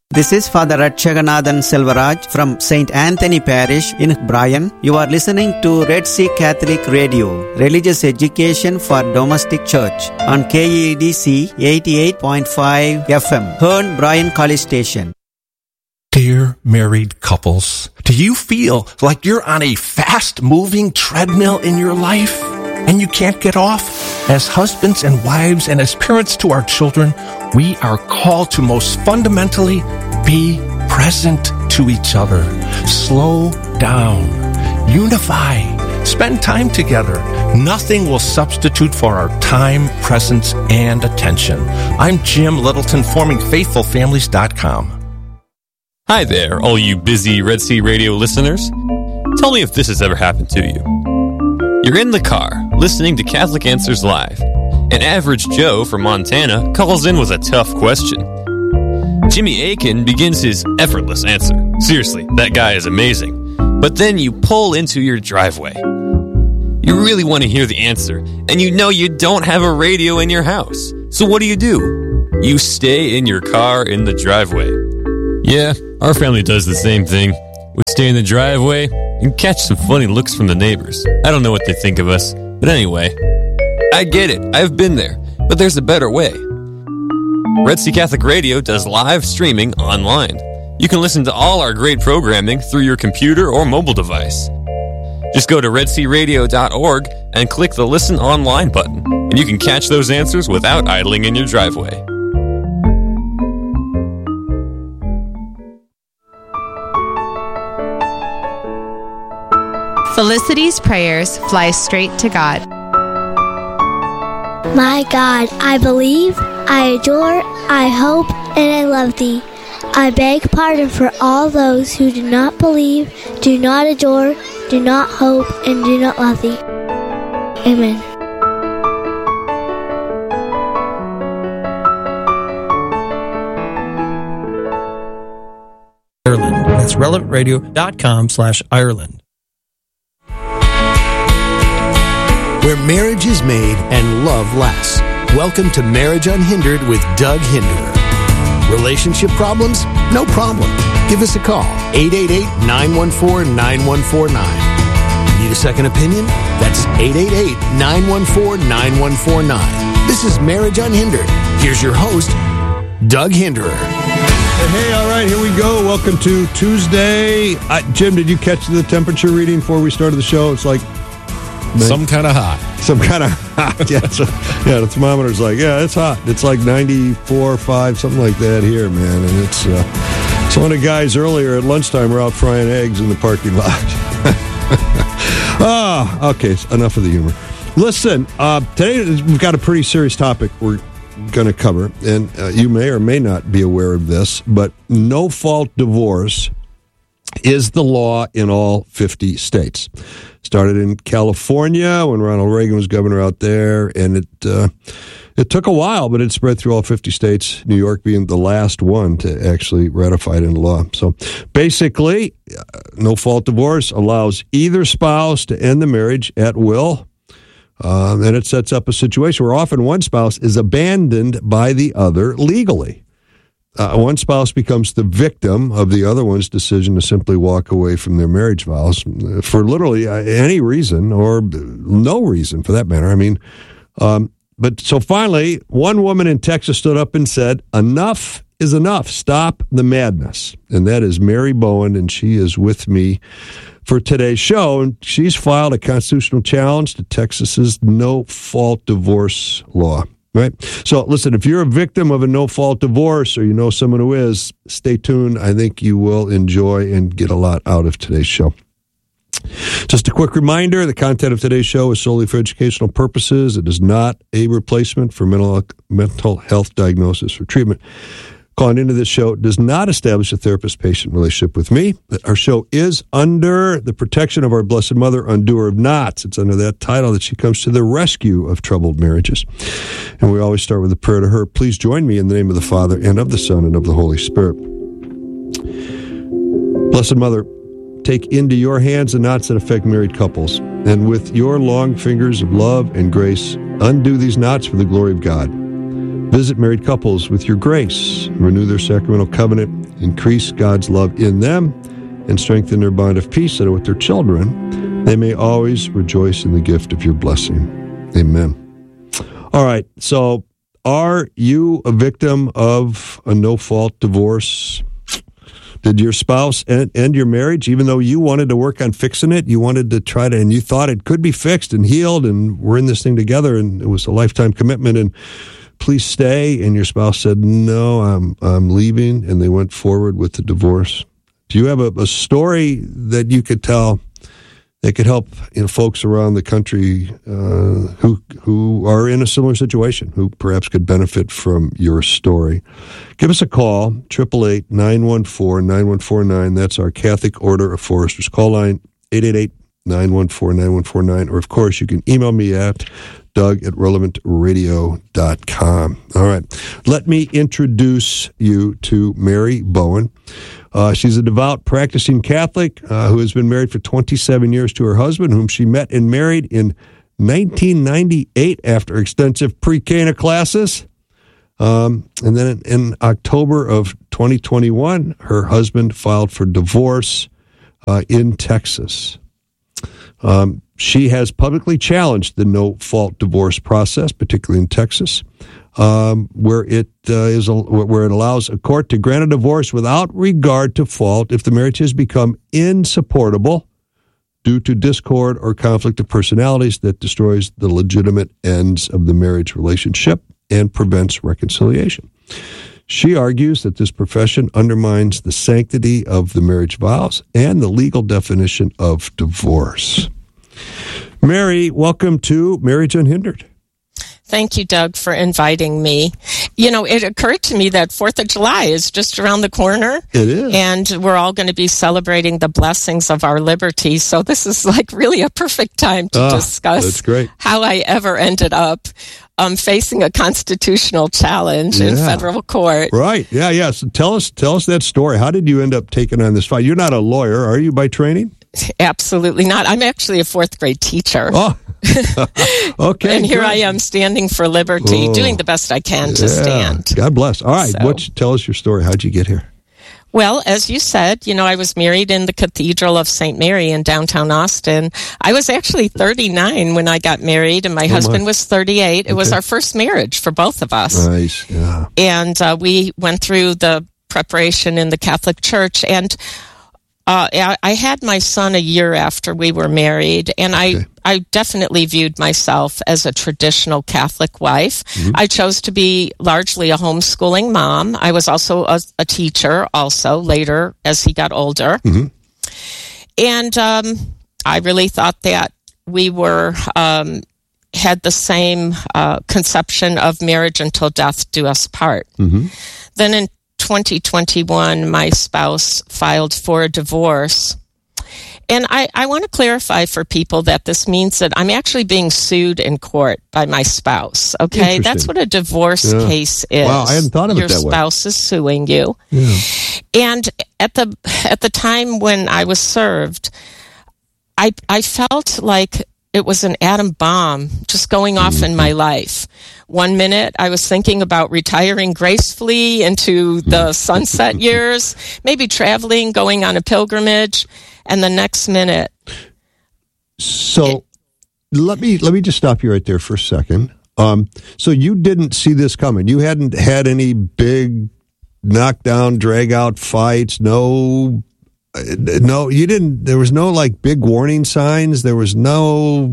This is Father Ratchaganathan Selvaraj from St. Anthony Parish in Bryan. You are listening to Red Sea Catholic Radio, religious education for domestic church on KEDC 88.5 FM, Hearn, Bryan College Station. Dear married couples, do you feel like you're on a fast-moving treadmill in your life and you can't get off? As husbands and wives and as parents to our children, we are called to most fundamentally be present to each other. Slow down. Unify. Spend time together. Nothing will substitute for our time, presence, and attention. I'm Jim Littleton, forming FaithfulFamilies.com. Hi there, all you busy Red Sea Radio listeners. Tell me if this has ever happened to you. You're in the car, listening to Catholic Answers Live. An average Joe from Montana calls in with a tough question. Jimmy Akin begins his effortless answer. Seriously, that guy is amazing. But then you pull into your driveway. You really want to hear the answer, and you know you don't have a radio in your house. So what do? You stay in your car in the driveway. Yeah, our family does the same thing. We stay in the driveway and catch some funny looks from the neighbors. I don't know what they think of us, but anyway, I get it. I've been there, but there's a better way. Red Sea Catholic Radio does live streaming online. You can listen to all our great programming through your computer or mobile device. Just go to redsearadio.org and click the Listen Online button, and you can catch those answers without idling in your driveway. Felicity's prayers fly straight to God. My God, I believe, I adore, I hope, and I love Thee. I beg pardon for all those who do not believe, do not adore, do not hope, and do not love Thee. Amen. Ireland. That's relevantradio.com/Ireland. Where marriage is made and love lasts. Welcome to Marriage Unhindered with Doug Hinderer. Relationship problems? No problem. Give us a call, 888-914-9149. Need a second opinion? That's 888-914-9149. This is Marriage Unhindered. Here's your host, Doug Hinderer. Hey, all right, here we go. Welcome to Tuesday. Jim, did you catch the temperature reading before we started the show? It's like Some kind of hot. Yeah, the thermometer's like, yeah, it's hot. It's like 94.5, something like that here, man. And it's some of the guys earlier at lunchtime were out frying eggs in the parking lot. Okay, enough of the humor. Listen, today we've got a pretty serious topic we're going to cover, and you may or may not be aware of this, but no-fault divorce is the law in all 50 states. Started in California when Ronald Reagan was governor out there, and it took a while, but it spread through all 50 states, New York being the last one to actually ratify it into law. So basically, no-fault divorce allows either spouse to end the marriage at will, and it sets up a situation where often one spouse is abandoned by the other legally. One spouse becomes the victim of the other one's decision to simply walk away from their marriage vows for literally any reason or no reason for that matter. I mean, but so finally, one woman in Texas stood up and said, enough is enough. Stop the madness. And that is Mary Bowen, and she is with me for today's show. And she's filed a constitutional challenge to Texas's no-fault divorce law. Right. So, listen, if you're a victim of a no-fault divorce or you know someone who is, stay tuned. I think you will enjoy and get a lot out of today's show. Just a quick reminder, the content of today's show is solely for educational purposes. It is not a replacement for mental health diagnosis or treatment. Calling into this show does not establish a therapist-patient relationship with me. Our show is under the protection of our Blessed Mother, Undoer of Knots. It's under that title that she comes to the rescue of troubled marriages. And we always start with a prayer to her. Please join me in the name of the Father, and of the Son, and of the Holy Spirit. Blessed Mother, take into your hands the knots that affect married couples, and with your long fingers of love and grace, undo these knots for the glory of God. Visit married couples with your grace, renew their sacramental covenant, increase God's love in them, and strengthen their bond of peace so that with their children, they may always rejoice in the gift of your blessing. Amen. All right, so are you a victim of a no-fault divorce? Did your spouse end your marriage even though you wanted to work on fixing it? You wanted to try to, and you thought it could be fixed and healed, and we're in this thing together, and it was a lifetime commitment, and please stay, and your spouse said, no, I'm leaving, and they went forward with the divorce. Do you have a story that you could tell that could help folks around the country who are in a similar situation, who perhaps could benefit from your story? Give us a call, 888-914-9149. That's our Catholic Order of Foresters call line, 888-914-9149. Or, of course, you can email me at Doug@relevantradio.com. All right. Let me introduce you to Mary Bowen. She's a devout practicing Catholic who has been married for 27 years to her husband, whom she met and married in 1998 after extensive pre-Cana classes. And then in October of 2021, her husband filed for divorce in Texas. She has publicly challenged the no-fault divorce process, particularly in Texas, where it allows a court to grant a divorce without regard to fault if the marriage has become insupportable due to discord or conflict of personalities that destroys the legitimate ends of the marriage relationship and prevents reconciliation. She argues that this profession undermines the sanctity of the marriage vows and the legal definition of divorce. Mary, welcome to Marriage Unhindered. Thank you, Doug, for inviting me. It occurred to me that 4th of July is just around the corner. It is. And we're all going to be celebrating the blessings of our liberty. So this is like really a perfect time to discuss that's great. How I ever ended up facing a constitutional challenge in federal court. Right. Yeah. So tell us that story. How did you end up taking on this fight? You're not a lawyer, are you, by training? Absolutely not. I'm actually a 4th grade teacher. Oh. Okay. And here I am standing for liberty, doing the best I can to stand. God bless. All right. Tell us your story. How'd you get here? Well, as you said, I was married in the Cathedral of St. Mary in downtown Austin. I was actually 39 when I got married, and my husband was 38. It was our first marriage for both of us. Nice. Yeah. And we went through the preparation in the Catholic Church, and I had my son a year after we were married, and I definitely viewed myself as a traditional Catholic wife. Mm-hmm. I chose to be largely a homeschooling mom. I was also a teacher later as he got older. Mm-hmm. And I really thought that we were had the same conception of marriage until death do us part. Mm-hmm. Then in 2021, my spouse filed for a divorce. And I want to clarify for people that this means that I'm actually being sued in court by my spouse. Okay, that's what a divorce case is. Wow, I hadn't thought of it that way. Your spouse is suing you. Yeah. And at the time when I was served, I felt like it was an atom bomb just going off in my life. One minute, I was thinking about retiring gracefully into the sunset years, maybe traveling, going on a pilgrimage, and the next minute. So let me just stop you right there for a second. So you didn't see this coming. You hadn't had any big knockdown, drag-out fights, no, you didn't. There was no big warning signs. There was no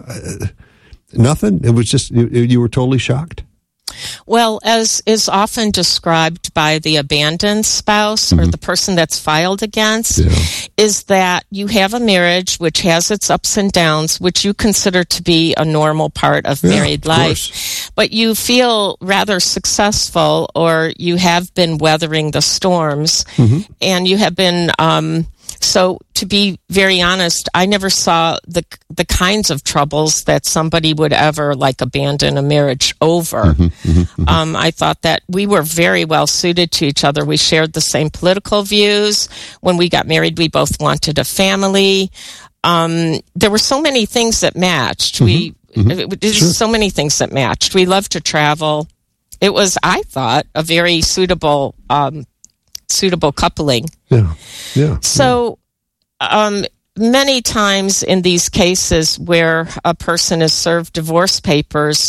nothing. It was just you were totally shocked. Well, as is often described by the abandoned spouse or the person that's filed against, is that you have a marriage which has its ups and downs, which you consider to be a normal part of married life, but you feel rather successful, or you have been weathering the storms, and you have been so to be very honest, I never saw the kinds of troubles that somebody would ever abandon a marriage over. I thought that we were very well suited to each other. We shared the same political views. When we got married, we both wanted a family. There were so many things that matched. So many things that matched. We loved to travel. it was, I thought, a very suitable coupling. Yeah. So, many times in these cases where a person is served divorce papers,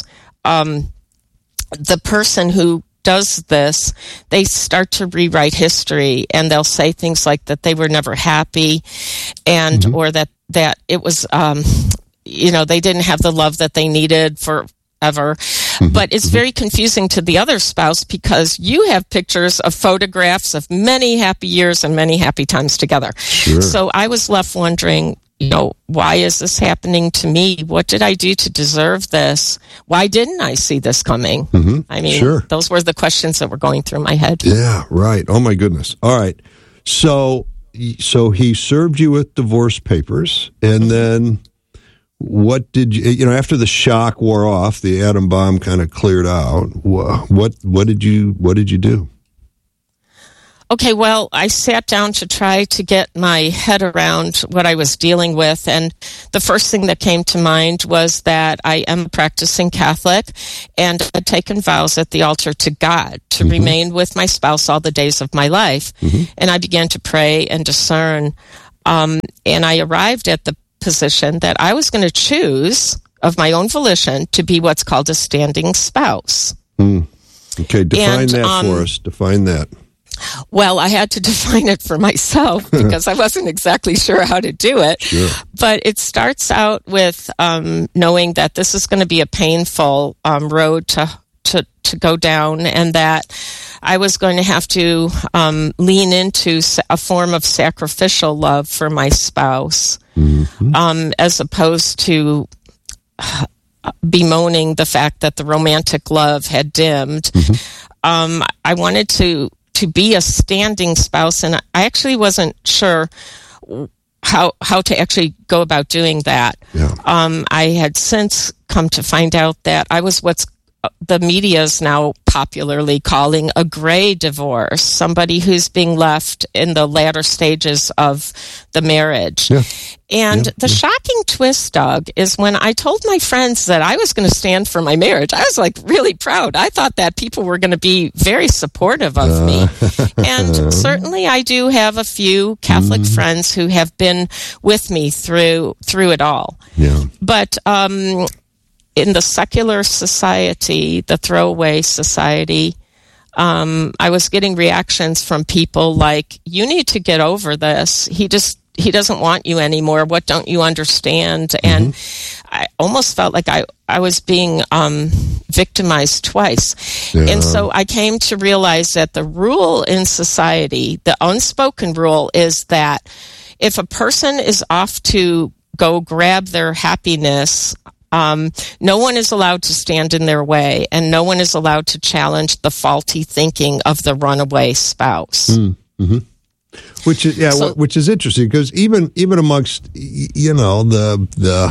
the person who does this, they start to rewrite history, and they'll say things like that they were never happy, and or that it was, they didn't have the love that they needed forever. But it's very confusing to the other spouse because you have pictures of photographs of many happy years and many happy times together. Sure. So I was left wondering, why is this happening to me? What did I do to deserve this? Why didn't I see this coming? I mean, those were the questions that were going through my head. Yeah, right. Oh, my goodness. All right. So he served you with divorce papers, and then what did you, after the shock wore off, the atom bomb kind of cleared out, what did you do? Okay, well, I sat down to try to get my head around what I was dealing with, and the first thing that came to mind was that I am a practicing Catholic and had taken vows at the altar to God to remain with my spouse all the days of my life. And I began to pray and discern, and I arrived at the position that I was going to choose of my own volition to be what's called a standing spouse. Okay, define that for us. Define that. Well, I had to define it for myself because I wasn't exactly sure how to do it. Sure. But it starts out with knowing that this is going to be a painful road to go down, and that I was going to have to lean into a form of sacrificial love for my spouse, as opposed to bemoaning the fact that the romantic love had dimmed. I wanted to be a standing spouse, and I actually wasn't sure how to actually go about doing that. Yeah. I had since come to find out that I was what's the media is now popularly calling a gray divorce, somebody who's being left in the latter stages of the marriage. Yeah. And the shocking twist, Doug, is when I told my friends that I was going to stand for my marriage, I was like really proud. I thought that people were going to be very supportive of me. And certainly I do have a few Catholic friends who have been with me through it all. Yeah. But in the secular society, the throwaway society, I was getting reactions from people like, you need to get over this. He doesn't want you anymore. What don't you understand? And I almost felt like I was being victimized twice. Yeah. And so I came to realize that the rule in society, the unspoken rule, is that if a person is off to go grab their happiness, no one is allowed to stand in their way, and no one is allowed to challenge the faulty thinking of the runaway spouse. Which is interesting, because even amongst the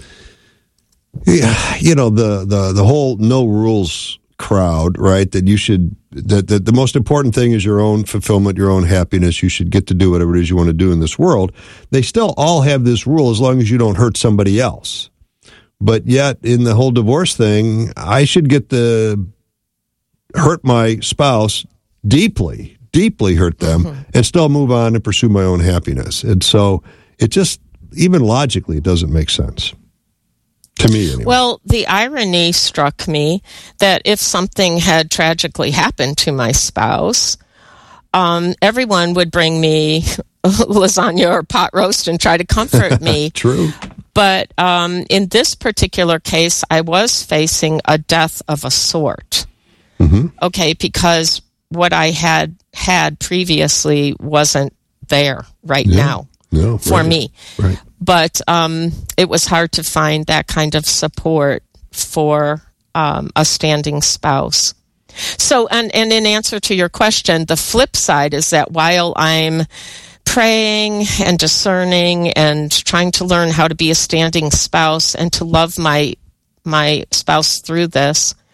whole no rules crowd, right? That you should that the most important thing is your own fulfillment, your own happiness. You should get to do whatever it is you want to do in this world. They still all have this rule as long as you don't hurt somebody else. But yet, in the whole divorce thing, I should get to hurt my spouse deeply hurt them, and still move on and pursue my own happiness. And so it just, even logically, it doesn't make sense. To me, anyway. Well, the irony struck me that if something had tragically happened to my spouse, everyone would bring me lasagna or pot roast and try to comfort me. True. But in this particular case, I was facing a death of a sort. Okay, because what I had previously wasn't there now for me. Right. But it was hard to find that kind of support for a standing spouse. So, and in answer to your question, the flip side is that while I'm praying and discerning and trying to learn how to be a standing spouse and to love my spouse through this,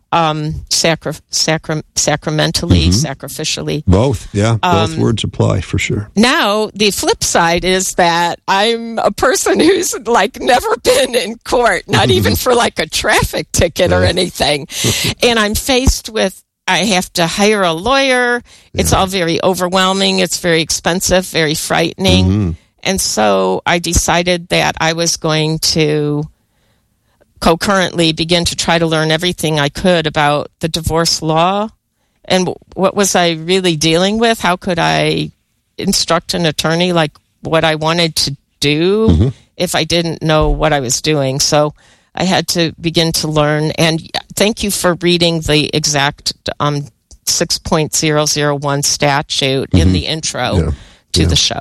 sacramentally, sacrificially. Both, yeah. Both words apply for sure. Now, the flip side is that I'm a person who's like never been in court, not even for like a traffic ticket or anything. And I'm faced with, I have to hire a lawyer. It's all very overwhelming. It's very expensive, very frightening. And so I decided that I was going to concurrently begin to try to learn everything I could about the divorce law and what was I really dealing with. How could I instruct an attorney like what I wanted to do if I didn't know what I was doing? So I had to begin to learn. And thank you for reading the exact 6.001 statute in the intro to the show.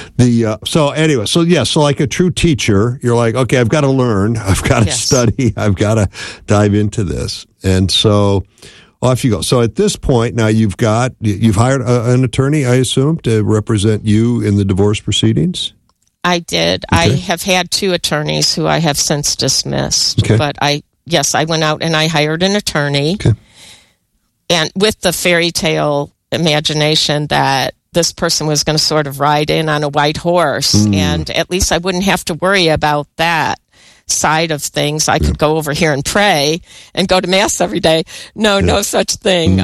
So like a true teacher, you're like, okay, I've got to learn, I've got to study, I've got to dive into this. And so off you go. So at this point now you've hired an attorney, I assume, to represent you in the divorce proceedings? I did. Okay. I have had 2 attorneys who I have since dismissed, but I went out and I hired an attorney and with the fairy tale imagination that this person was going to sort of ride in on a white horse, and at least I wouldn't have to worry about that side of things. I could go over here and pray and go to mass every day. No such thing.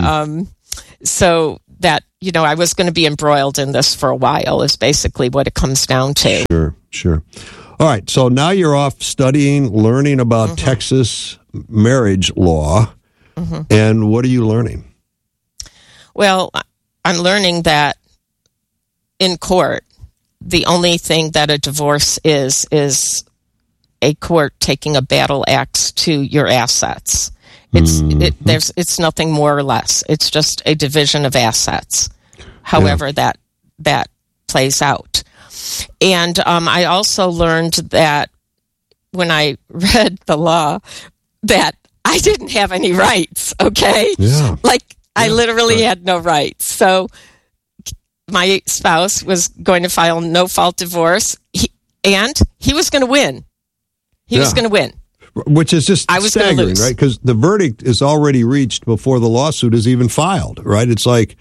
So that, I was going to be embroiled in this for a while is basically what it comes down to. Sure. All right. So now you're off studying, learning about Texas marriage law. And what are you learning? Well, I'm learning that in court, the only thing that a divorce is a court taking a battle axe to your assets. It's nothing more or less. It's just a division of assets. However, that plays out. And I also learned that when I read the law, that I didn't have any rights. Okay, I literally had no rights. So my spouse was going to file no-fault divorce, and he was going to win. He was going to win. Which is just staggering, right? Because the verdict is already reached before the lawsuit is even filed, right? It's like,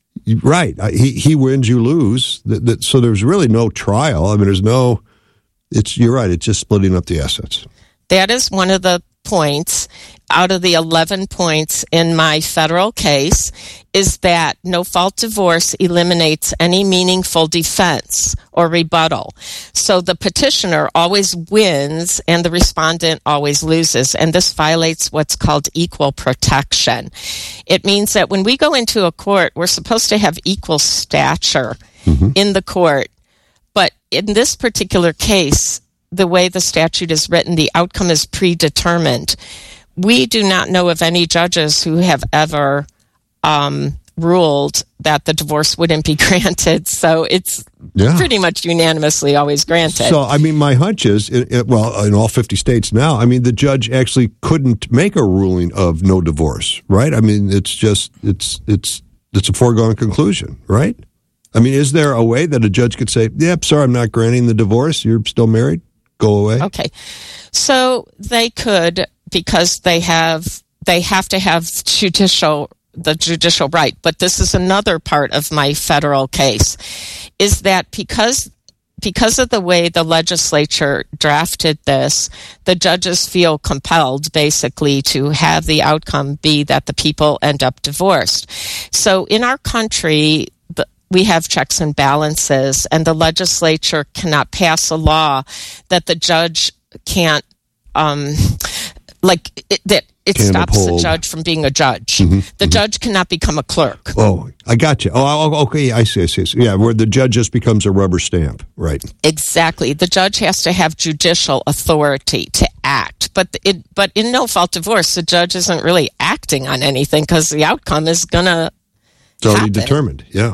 he wins, you lose. So there's really no trial. I mean, you're right, it's just splitting up the assets. That is one of the points out of the 11 points in my federal case is that no-fault divorce eliminates any meaningful defense or rebuttal. So the petitioner always wins and the respondent always loses, and this violates what's called equal protection. It means that when we go into a court, we're supposed to have equal stature in the court, but in this particular case, the way the statute is written, the outcome is predetermined. We do not know of any judges who have ever ruled that the divorce wouldn't be granted. So it's pretty much unanimously always granted. So, I mean, my hunch is, in all 50 states now, I mean, the judge actually couldn't make a ruling of no divorce, right? I mean, it's a foregone conclusion, right? I mean, is there a way that a judge could say, yep, sorry, I'm not granting the divorce, you're still married? Go away. Okay. So they could, because they have to have the judicial right. But this is another part of my federal case, is that because of the way the legislature drafted this, the judges feel compelled basically to have the outcome be that the people end up divorced. So in our country, we have checks and balances, and the legislature cannot pass a law that the judge can't, it stops the judge from being a judge. The judge cannot become a clerk. Oh, I got you. Oh, okay, I see. Yeah, where the judge just becomes a rubber stamp, right? Exactly. The judge has to have judicial authority to act. But in no-fault divorce, the judge isn't really acting on anything because the outcome is going to It's already determined, yeah.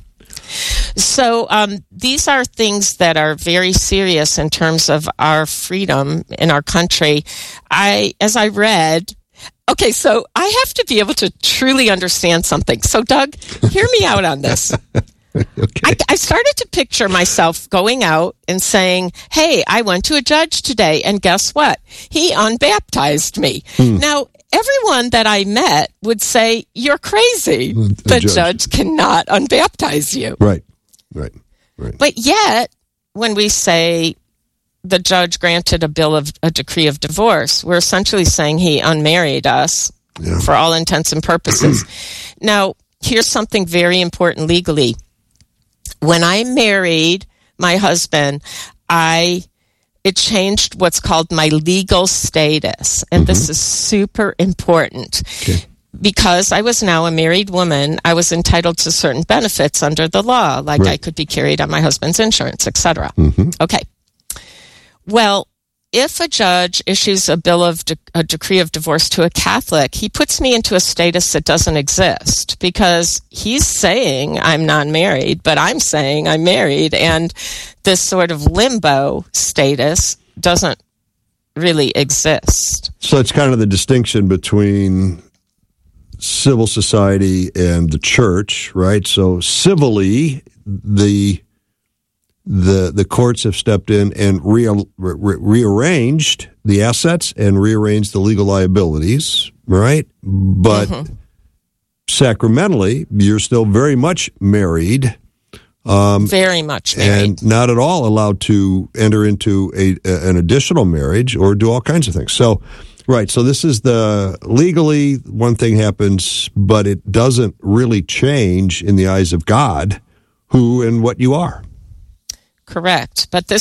So these are things that are very serious in terms of our freedom in our country. As I read, okay, so I have to be able to truly understand something. So, Doug, hear me out on this. Okay. I started to picture myself going out and saying, hey, I went to a judge today, and guess what? He unbaptized me. Now, everyone that I met would say, "You're crazy. The judge cannot unbaptize you." Right. But yet, when we say the judge granted a decree of divorce, we're essentially saying he unmarried us for all intents and purposes. Now, here's something very important legally. When I married my husband, it changed what's called my legal status. And this is super important. Okay. Because I was now a married woman, I was entitled to certain benefits under the law, like I could be carried on my husband's insurance, etc. Okay. Well, if a judge issues a decree of divorce to a Catholic, he puts me into a status that doesn't exist, because he's saying I'm non-married, but I'm saying I'm married, and this sort of limbo status doesn't really exist. So it's kind of the distinction between civil society and the church, right? So civilly, the courts have stepped in and rearranged the assets and rearranged the legal liabilities, right? But sacramentally, you're still very much married. Very much married. And not at all allowed to enter into an additional marriage or do all kinds of things. So, right, so this is legally, one thing happens, but it doesn't really change in the eyes of God who and what you are. Correct. But this